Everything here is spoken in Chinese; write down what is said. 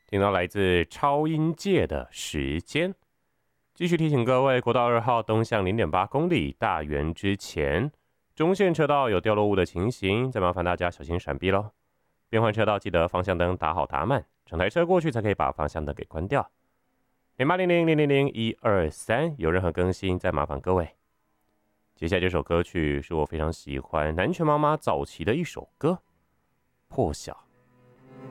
听到来自超音界的时间。继续提醒各位，国道2号东向 0.8 公里大园之前，中线车道有掉落物的情形，再麻烦大家小心闪避咯。变换车道记得方向灯打好打满，整台车过去才可以把方向灯给关掉。0800000123，有任何更新再麻烦各位。接下来这首歌曲是我非常喜欢南拳妈妈早期的一首歌，破晓。